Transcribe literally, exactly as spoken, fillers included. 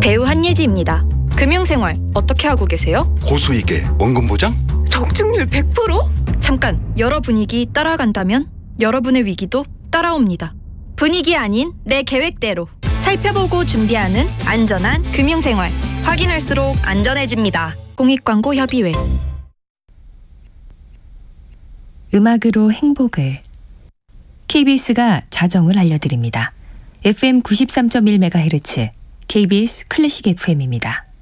배우 한예지입니다. 금융생활 어떻게 하고 계세요? 고수익에 원금 보장? 적중률 백 퍼센트? 잠깐, 여러 분위기 따라간다면 여러분의 위기도 따라옵니다. 분위기 아닌 내 계획대로 살펴보고 준비하는 안전한 금융생활. 확인할수록 안전해집니다. 공익광고협의회. 음악으로 행복을. 케이비에스가 자정을 알려드립니다. 에프엠 구십삼 점 일 메가헤르츠 케이비에스 클래식 에프엠입니다.